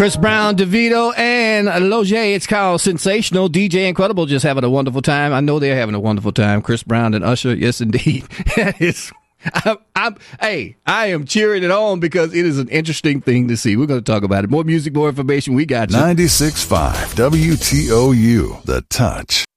Chris Brown, DeVito, and Loge. It's called Sensational. DJ Incredible just having a wonderful time. I know they're having a wonderful time. Chris Brown and Usher, yes, indeed. I am cheering it on because it is an interesting thing to see. We're going to talk about it. More music, more information. We got you. 96.5 WTOU, The Touch.